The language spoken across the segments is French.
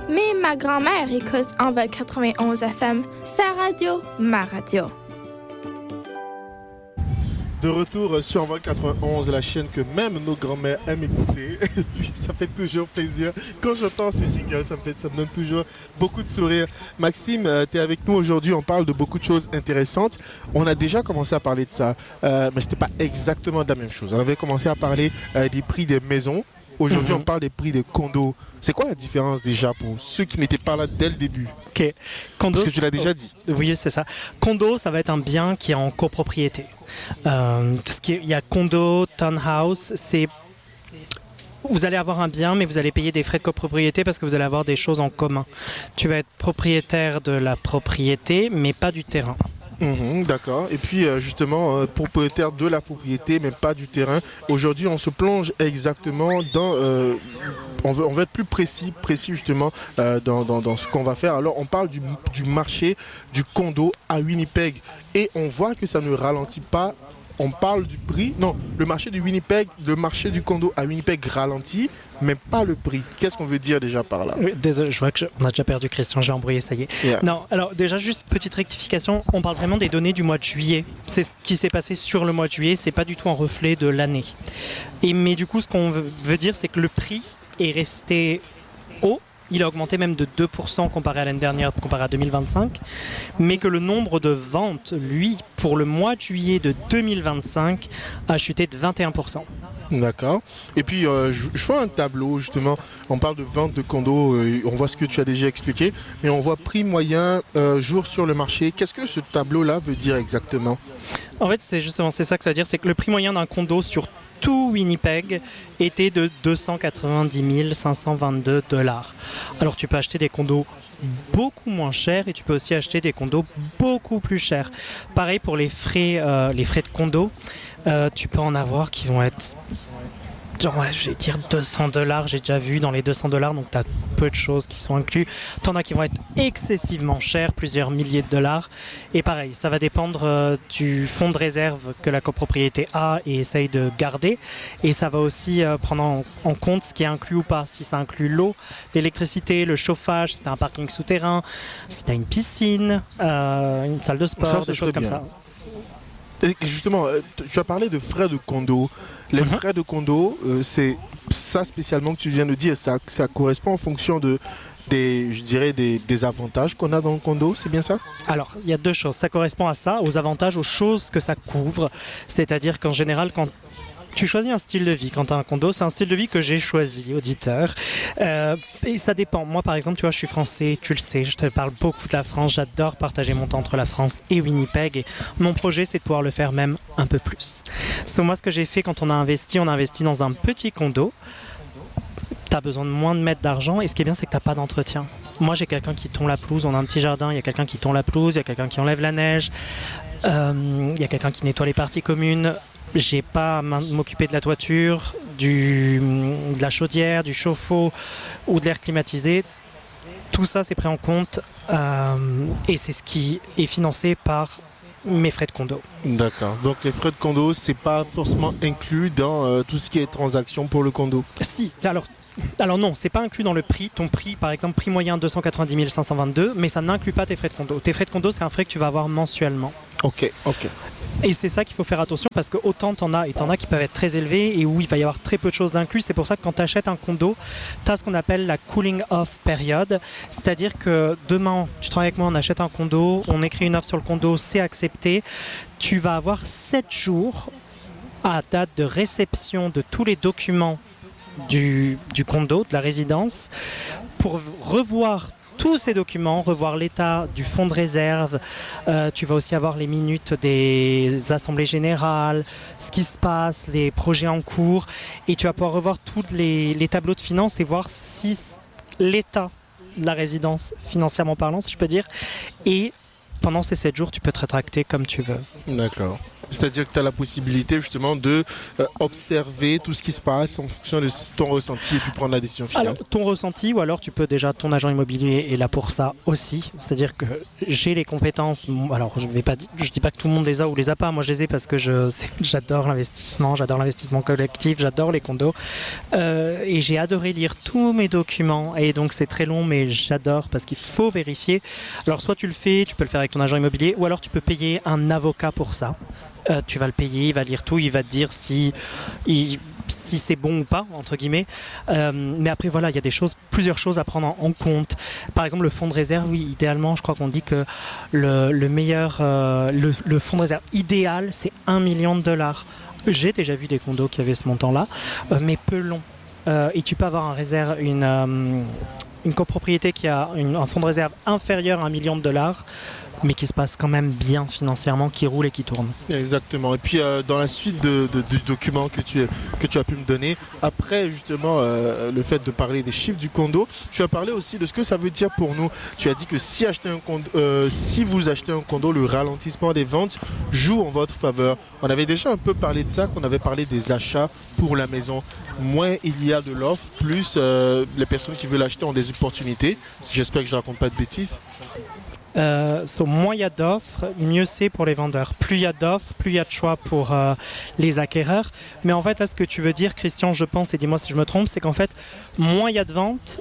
Mais ma grand-mère écoute Envol 91 FM. Sa radio, ma radio. De retour sur Envol 91, la chaîne que même nos grands-mères aiment écouter. Et puis ça fait toujours plaisir. Quand j'entends ce jingle, ça me donne toujours beaucoup de sourires. Maxime, tu es avec nous aujourd'hui, on parle de beaucoup de choses intéressantes. On a déjà commencé à parler de ça, mais ce n'était pas exactement la même chose. On avait commencé à parler des prix des maisons. Aujourd'hui, on parle des prix des condos. C'est quoi la différence déjà pour ceux qui n'étaient pas là dès le début? Ok. Condo, parce que tu l'as déjà dit. Oui, c'est ça. Condo, ça va être un bien qui est en copropriété. Il y a condo, townhouse, vous allez avoir un bien, mais vous allez payer des frais de copropriété parce que vous allez avoir des choses en commun. Tu vas être propriétaire de la propriété, mais pas du terrain. D'accord. Et puis justement, propriétaire de la propriété, mais pas du terrain. Aujourd'hui, on se plonge exactement dans... on veut être plus précis justement dans ce qu'on va faire. Alors, on parle du marché du condo à Winnipeg. Et on voit que ça ne ralentit pas. On parle du prix. Non, le marché du condo à Winnipeg ralentit, mais pas le prix. Qu'est-ce qu'on veut dire déjà par là? Oui, désolé, je vois qu'on a déjà perdu Christian, j'ai embrouillé, ça y est. Yeah. Non, alors déjà, juste petite rectification, on parle vraiment des données du mois de juillet. C'est ce qui s'est passé sur le mois de juillet, c'est pas du tout un reflet de l'année. Mais du coup, ce qu'on veut dire, c'est que le prix est resté haut. Il a augmenté même de 2% comparé à l'année dernière, comparé à 2025, mais que le nombre de ventes, lui, pour le mois de juillet de 2025, a chuté de 21%. D'accord. Et puis, je vois un tableau, justement, on parle de vente de condos, on voit ce que tu as déjà expliqué, mais on voit prix moyen, jour sur le marché. Qu'est-ce que ce tableau-là veut dire exactement? En fait, c'est ça que ça veut dire, c'est que le prix moyen d'un condo sur tout Winnipeg était de 290 522 $. Alors tu peux acheter des condos beaucoup moins chers et tu peux aussi acheter des condos beaucoup plus chers. Pareil pour les frais de condo, tu peux en avoir qui vont être... je vais dire 200 $, j'ai déjà vu dans les 200 $, donc tu as peu de choses qui sont inclus. Tu en as qui vont être excessivement chers, plusieurs milliers de dollars. Et pareil, ça va dépendre du fonds de réserve que la copropriété a et essaye de garder. Et ça va aussi prendre en compte ce qui est inclus ou pas. Si ça inclut l'eau, l'électricité, le chauffage, si tu as un parking souterrain, si tu as une piscine, une salle de sport, des choses comme ça. Et justement, tu as parlé de frais de condo. Les frais de condo, c'est ça spécialement que tu viens de dire, ça correspond en fonction des avantages qu'on a dans le condo, c'est bien ça? Alors, il y a deux choses. Ça correspond à ça, aux avantages, aux choses que ça couvre. C'est-à-dire qu'en général, quand tu choisis un style de vie, quand tu as un condo, c'est un style de vie que j'ai choisi, auditeur. Et ça dépend. Moi, par exemple, tu vois, je suis français, tu le sais, je te parle beaucoup de la France, j'adore partager mon temps entre la France et Winnipeg. Et mon projet, c'est de pouvoir le faire même un peu plus. Moi, ce que j'ai fait quand on a investi dans un petit condo. Tu as besoin de moins de mètres d'argent et ce qui est bien, c'est que tu n'as pas d'entretien. Moi, j'ai quelqu'un qui tond la pelouse, on a un petit jardin, il y a quelqu'un qui tond la pelouse, il y a quelqu'un qui enlève la neige, il y a quelqu'un qui nettoie les parties communes. J'ai pas à m'occuper de la toiture, de la chaudière, du chauffe-eau ou de l'air climatisé. Tout ça, c'est pris en compte et c'est ce qui est financé par mes frais de condo. D'accord. Donc les frais de condo, c'est pas forcément inclus dans tout ce qui est transaction pour le condo? Si, alors non, c'est pas inclus dans le prix. Ton prix, par exemple, prix moyen 290 522, mais ça n'inclut pas tes frais de condo. Tes frais de condo, c'est un frais que tu vas avoir mensuellement. Ok. Et c'est ça qu'il faut faire attention parce que autant t'en as qui peuvent être très élevés et où il va y avoir très peu de choses d'inclus. C'est pour ça que quand tu achètes un condo, tu as ce qu'on appelle la cooling off période. C'est-à-dire que demain, tu travailles avec moi, on achète un condo, on écrit une offre sur le condo, c'est accepté. Tu vas avoir 7 jours à date de réception de tous les documents du condo, de la résidence, pour revoir tous ces documents, revoir l'état du fonds de réserve. Tu vas aussi avoir les minutes des assemblées générales, ce qui se passe, les projets en cours. Et tu vas pouvoir revoir tous les tableaux de finances et voir si l'état de la résidence, financièrement parlant, si je peux dire. Et pendant ces 7 jours, tu peux te rétracter comme tu veux. D'accord. C'est-à-dire que tu as la possibilité justement de observer tout ce qui se passe en fonction de ton ressenti et puis prendre la décision finale. Alors, ton ressenti, ou alors tu peux déjà, ton agent immobilier est là pour ça aussi. C'est-à-dire que j'ai les compétences. Alors, je dis pas que tout le monde les a ou les a pas. Moi, je les ai parce que j'adore l'investissement collectif, j'adore les condos. Et j'ai adoré lire tous mes documents. Et donc, c'est très long, mais j'adore parce qu'il faut vérifier. Alors, soit tu le fais, tu peux le faire avec ton agent immobilier, ou alors tu peux payer un avocat pour ça. Tu vas le payer, il va lire tout, il va te dire si c'est bon ou pas, entre guillemets. Mais après, voilà, il y a plusieurs choses à prendre en compte. Par exemple, le fonds de réserve, oui, idéalement, je crois qu'on dit que le meilleur, le fonds de réserve idéal, c'est $1 million. J'ai déjà vu des condos qui avaient ce montant-là, mais peu long. Et tu peux avoir une copropriété qui a un fonds de réserve inférieur à $1 million, mais qui se passe quand même bien financièrement, qui roule et qui tourne. Exactement. Et puis dans la suite du document que tu as pu me donner, après justement le fait de parler des chiffres du condo, tu as parlé aussi de ce que ça veut dire pour nous. Tu as dit que si vous achetez un condo, le ralentissement des ventes joue en votre faveur. On avait déjà un peu parlé de ça, qu'on avait parlé des achats pour la maison. Moins il y a de l'offre, plus les personnes qui veulent l'acheter ont des opportunités. J'espère que je ne raconte pas de bêtises. Moins il y a d'offres, mieux c'est pour les vendeurs. Plus il y a d'offres, plus il y a de choix pour les acquéreurs. Mais en fait, là, ce que tu veux dire, Christian, je pense, et dis-moi si je me trompe, c'est qu'en fait, moins il y a de ventes,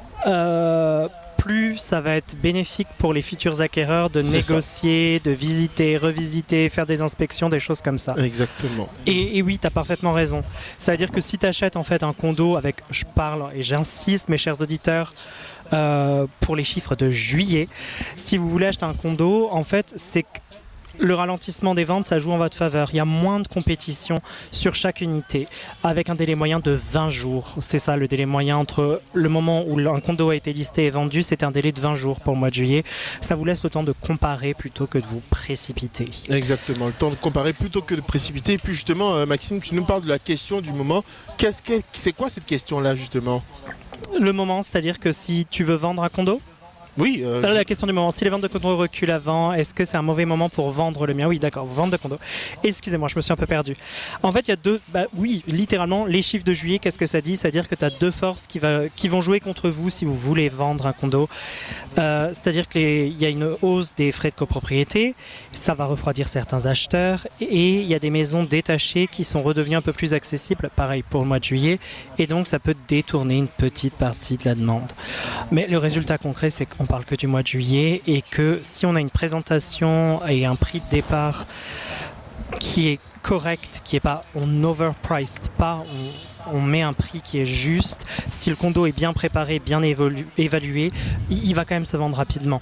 plus ça va être bénéfique pour les futurs acquéreurs de négocier, de visiter, revisiter, faire des inspections, des choses comme ça. Exactement. Et oui, tu as parfaitement raison. C'est-à-dire que si tu achètes en fait un condo avec, je parle et j'insiste, mes chers auditeurs, pour les chiffres de juillet, si vous voulez acheter un condo, en fait, c'est que le ralentissement des ventes, ça joue en votre faveur. Il y a moins de compétition sur chaque unité, avec un délai moyen de 20 jours. C'est ça le délai moyen entre le moment où un condo a été listé et vendu, c'est un délai de 20 jours pour le mois de juillet. Ça vous laisse le temps de comparer plutôt que de vous précipiter. Exactement, le temps de comparer plutôt que de précipiter. Et puis justement, Maxime, tu nous parles de la question du moment. C'est quoi cette question-là justement ? Le moment, c'est-à-dire que si tu veux vendre un condo ? Oui. La question du moment, si les ventes de condos reculent avant, est-ce que c'est un mauvais moment pour vendre le mien ? Oui, d'accord, vente de condo. Excusez-moi, je me suis un peu perdu. En fait, il y a oui, littéralement, les chiffres de juillet, qu'est-ce que ça dit ? C'est-à-dire que tu as deux forces qui vont jouer contre vous si vous voulez vendre un condo. C'est-à-dire qu'il y a une hausse des frais de copropriété, ça va refroidir certains acheteurs, et il y a des maisons détachées qui sont redevenues un peu plus accessibles, pareil pour le mois de juillet, et donc ça peut détourner une petite partie de la demande. Mais le résultat concret, c'est qu'on parle que du mois de juillet, et que si on a une présentation et un prix de départ qui est correct, qui n'est pas on overpriced, pas on met un prix qui est juste, si le condo est bien préparé, bien évalué, il va quand même se vendre rapidement.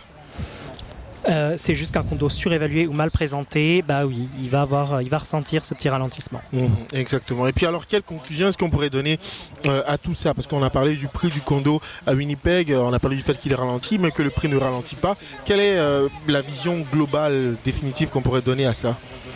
C'est juste qu'un condo surévalué ou mal présenté, bah oui, il va ressentir ce petit ralentissement. Exactement. Et puis alors, quelle conclusion est-ce qu'on pourrait donner à tout ça ? Parce qu'on a parlé du prix du condo à Winnipeg, on a parlé du fait qu'il ralentit, mais que le prix ne ralentit pas. Quelle est la vision globale, définitive qu'on pourrait donner à ça ?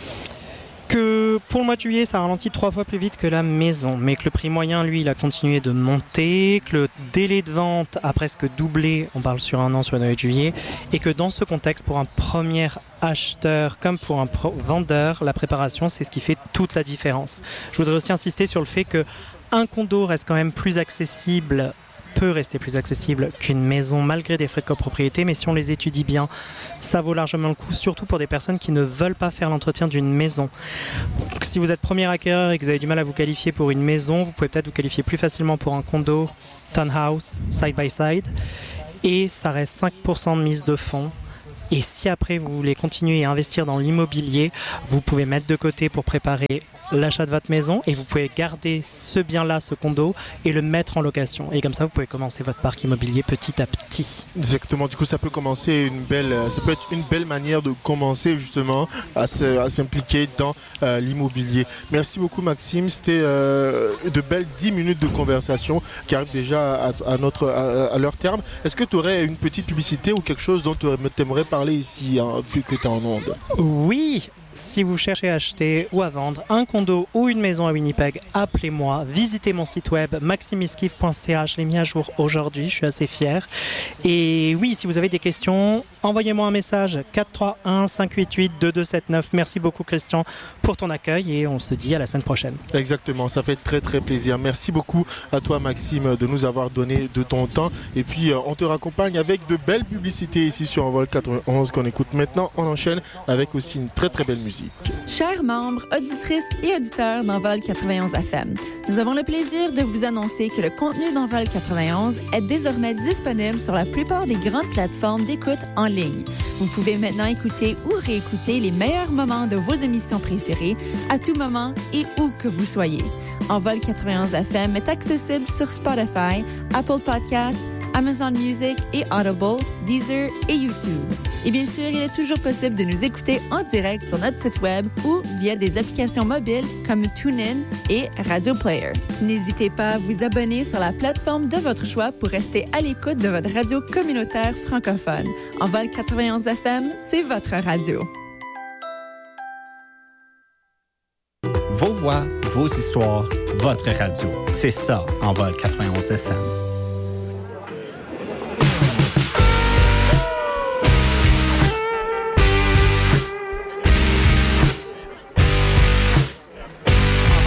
Que pour le mois de juillet, ça ralentit 3 fois plus vite que la maison, mais que le prix moyen, lui, il a continué de monter, que le délai de vente a presque doublé, on parle sur un an sur le mois de juillet, et que dans ce contexte, pour un premier acheteur comme pour un vendeur, la préparation, c'est ce qui fait toute la différence. Je voudrais aussi insister sur le fait que un condo reste quand même plus accessible, peut rester plus accessible qu'une maison malgré des frais de copropriété, mais si on les étudie bien, ça vaut largement le coup, surtout pour des personnes qui ne veulent pas faire l'entretien d'une maison. Donc, si vous êtes premier acquéreur et que vous avez du mal à vous qualifier pour une maison, vous pouvez peut-être vous qualifier plus facilement pour un condo, townhouse, side by side, et ça reste 5% de mise de fonds. Et si après vous voulez continuer à investir dans l'immobilier, vous pouvez mettre de côté pour préparer l'achat de votre maison et vous pouvez garder ce bien-là, ce condo, et le mettre en location. Et comme ça, vous pouvez commencer votre parc immobilier petit à petit. Exactement. Du coup, ça peut être une belle manière de commencer justement à s'impliquer dans l'immobilier. Merci beaucoup, Maxime. C'était de belles 10 minutes de conversation qui arrivent déjà à leur terme. Est-ce que tu aurais une petite publicité ou quelque chose dont tu aimerais parler ici, vu que tu es en onde? Oui. Si vous cherchez à acheter ou à vendre un condo ou une maison à Winnipeg, appelez-moi, visitez mon site web maximiskiv.ca, je l'ai mis à jour aujourd'hui, je suis assez fier. Et oui, si vous avez des questions, envoyez-moi un message 431-588-2279. Merci beaucoup Christian pour ton accueil et on se dit à la semaine prochaine. Exactement, ça fait très très plaisir. Merci beaucoup à toi Maxime de nous avoir donné de ton temps et puis on te raccompagne avec de belles publicités ici sur Envol 91 qu'on écoute maintenant. On enchaîne avec aussi une très très belle musique. Chers membres, auditrices et auditeurs d'Envol 91 FM, nous avons le plaisir de vous annoncer que le contenu d'Envol 91 est désormais disponible sur la plupart des grandes plateformes d'écoute en ligne. Vous pouvez maintenant écouter ou réécouter les meilleurs moments de vos émissions préférées à tout moment et où que vous soyez. Envol 91 FM est accessible sur Spotify, Apple Podcasts, Amazon Music et Audible, Deezer et YouTube. Et bien sûr, il est toujours possible de nous écouter en direct sur notre site web ou via des applications mobiles comme TuneIn et Radio Player. N'hésitez pas à vous abonner sur la plateforme de votre choix pour rester à l'écoute de votre radio communautaire francophone. Envol 91 FM, c'est votre radio. Vos voix, vos histoires, votre radio. C'est ça, Envol 91 FM.